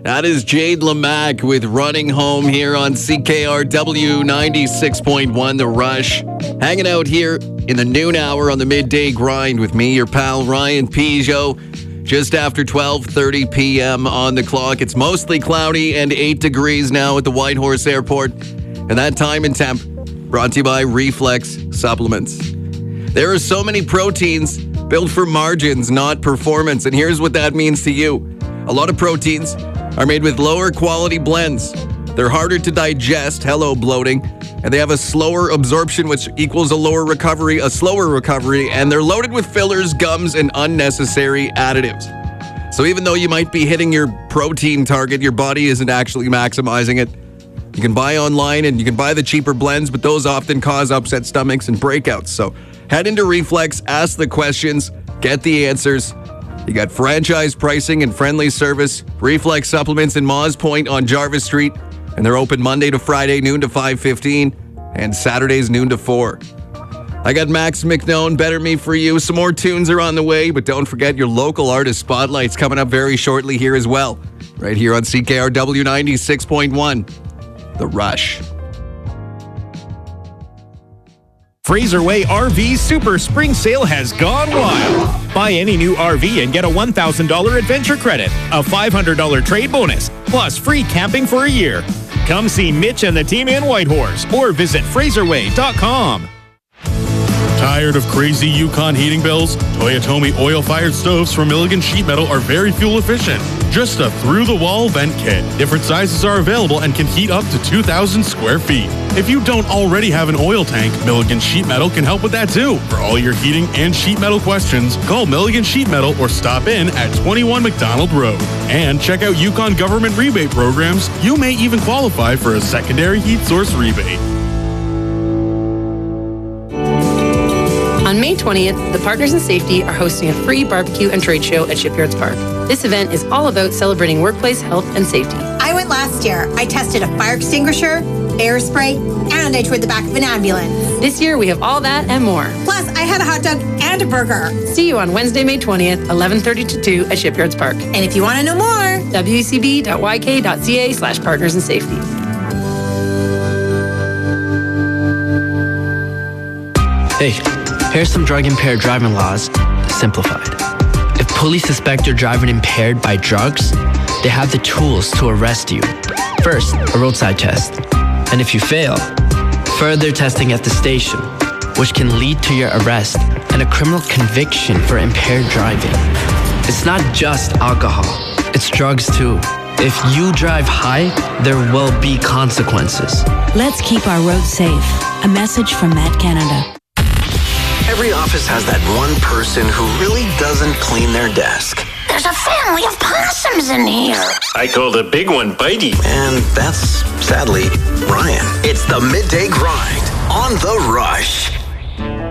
That is Jade Lamack with Running Home here on CKRW 96.1 The Rush. Hanging out here in the noon hour on the midday grind with me, your pal Ryan Peugeot. Just after 12:30 p.m. on the clock. It's mostly cloudy and 8 degrees now at the Whitehorse Airport. And that time and temp brought to you by Reflex Supplements. There are so many proteins built for margins, not performance. And here's what that means to you. A lot of proteins are made with lower quality blends. They're harder to digest, hello bloating, and they have a slower absorption, which equals a slower recovery, and they're loaded with fillers, gums, and unnecessary additives. So even though you might be hitting your protein target, your body isn't actually maximizing it. You can buy online and you can buy the cheaper blends, but those often cause upset stomachs and breakouts. So head into Reflex, ask the questions, get the answers. You got franchise pricing and friendly service. Reflex Supplements in Moss Point on Jarvis Street. And they're open Monday to Friday, noon to 5:15, and Saturdays, noon to 4. I got Max McNone, Better Me For You. Some more tunes are on the way, but don't forget your local artist spotlight's coming up very shortly here as well. Right here on CKRW 96.1, The Rush. Fraser Way RV Super Spring Sale has gone wild. Buy any new RV and get a $1,000 adventure credit, a $500 trade bonus, plus free camping for a year. Come see Mitch and the team in Whitehorse or visit FraserWay.com. Tired of crazy Yukon heating bills? Toyotomi oil-fired stoves from Milligan Sheet Metal are very fuel efficient. Just a through-the-wall vent kit. Different sizes are available and can heat up to 2,000 square feet. If you don't already have an oil tank, Milligan Sheet Metal can help with that too. For all your heating and sheet metal questions, call Milligan Sheet Metal or stop in at 21 McDonald Road. And check out Yukon government rebate programs. You may even qualify for a secondary heat source rebate. On May 20th, the Partners in Safety are hosting a free barbecue and trade show at Shipyards Park. This event is all about celebrating workplace health and safety. I went last year. I tested a fire extinguisher, air spray, and I toured the back of an ambulance. This year, we have all that and more. Plus, I had a hot dog and a burger. See you on Wednesday, May 20th, 11:30 to 2 at Shipyards Park. And if you want to know more, wecb.yk.ca/partnersinsafety. Hey, here's some drug-impaired driving laws simplified. If police suspect you're driving impaired by drugs, they have the tools to arrest you. First, a roadside test. And if you fail, further testing at the station, which can lead to your arrest and a criminal conviction for impaired driving. It's not just alcohol, it's drugs too. If you drive high, there will be consequences. Let's keep our roads safe. A message from Met Canada. Every office has that one person who really doesn't clean their desk. There's a family of possums in here. I call the big one Bitey. And that's, sadly, Ryan. It's the Midday Grind on The Rush.